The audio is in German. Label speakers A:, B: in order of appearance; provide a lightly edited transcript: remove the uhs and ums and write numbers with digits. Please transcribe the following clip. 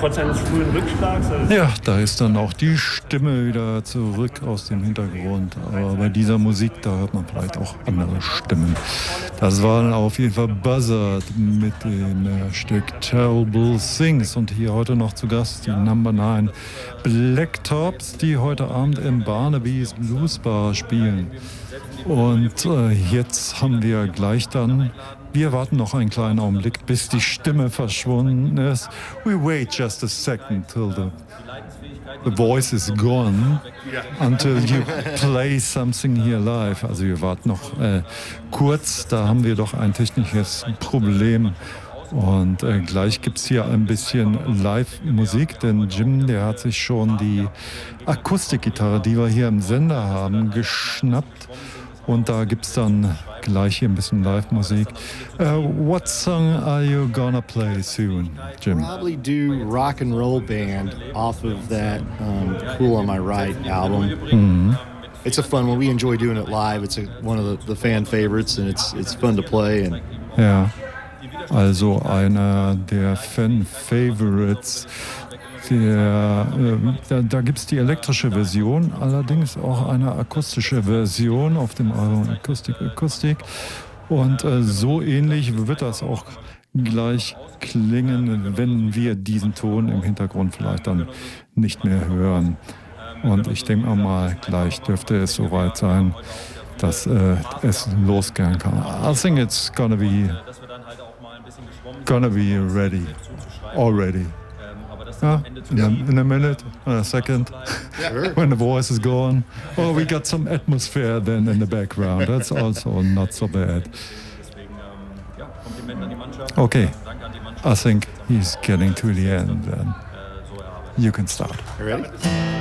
A: trotz eines frühen Rückschlags?
B: Ja, da ist dann auch die Stimme wieder zurück aus dem Hintergrund. Aber bei dieser Musik, da hört man vielleicht auch andere Stimmen. Das waren auf jeden Fall Buzzard mit dem Stück Terrible Things. Und hier heute noch zu Gast die Number 9 Black Tops, die heute Abend im Barnaby's Blues Bar spielen. Und jetzt haben wir gleich dann, wir warten noch einen kleinen Augenblick, bis die Stimme verschwunden ist. We wait just a second till the voice is gone, until you play something here live. Also wir warten noch kurz, da haben wir doch ein technisches Problem. Und gleich gibt es hier ein bisschen Live-Musik, denn Jim, der hat sich schon die Akustikgitarre, die wir hier im Sender haben, geschnappt. Und da gibt es dann gleich hier ein bisschen Live-Musik. What song are you gonna play soon, Jim?
C: Probably do Rock and Roll Band off of that Cool on My Right album. Mm-hmm. It's a fun one. We enjoy doing it live. It's one of the fan favorites, and it's fun to play. And
B: ja, also einer der Fan-Favorites. Da gibt es die elektrische Version, allerdings auch eine akustische Version auf dem Album Akustik. Und so ähnlich wird das auch gleich klingen, wenn wir diesen Ton im Hintergrund vielleicht dann nicht mehr hören. Und ich denke mal, gleich dürfte es soweit sein, dass es losgehen kann. I think it's gonna be ready already. Yeah, in a minute, a second, when the voice is gone. Oh, we got some atmosphere then in the background. That's also not so bad. Okay, I think he's getting to the end then. You can start.
C: You ready?